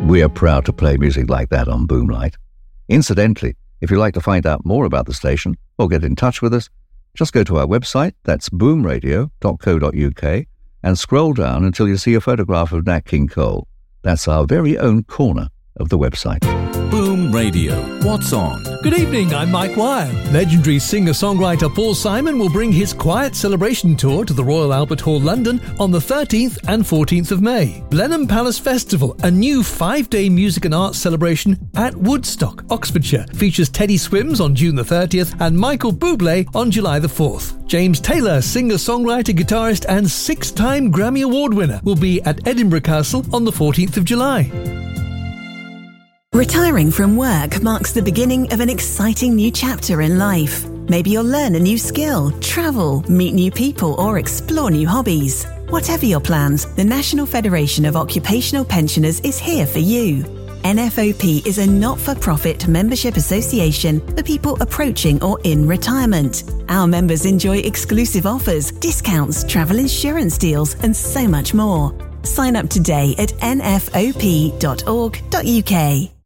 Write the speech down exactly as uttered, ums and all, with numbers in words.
We are proud to play music like that on Boomlight. Incidentally, if you'd like to find out more about the station or get in touch with us, just go to our website, that's boom radio dot co dot uk, and scroll down until you see a photograph of Nat King Cole. That's our very own corner of the website. Boom Radio. What's on? Good evening, I'm Mike Wire. Legendary singer-songwriter Paul Simon will bring his Quiet Celebration Tour to the Royal Albert Hall, London on the thirteenth and fourteenth of May. Blenheim Palace Festival, a new five-day music and arts celebration at Woodstock, Oxfordshire, features Teddy Swims on June the thirtieth and Michael Bublé on July the fourth. James Taylor, singer-songwriter, guitarist and six-time Grammy Award winner, will be at Edinburgh Castle on the fourteenth of July. Retiring from work marks the beginning of an exciting new chapter in life. Maybe you'll learn a new skill, travel, meet new people, or explore new hobbies. Whatever your plans, the National Federation of Occupational Pensioners is here for you. N F O P is a not-for-profit membership association for people approaching or in retirement. Our members enjoy exclusive offers, discounts, travel insurance deals, and so much more. Sign up today at n f o p dot org dot u k.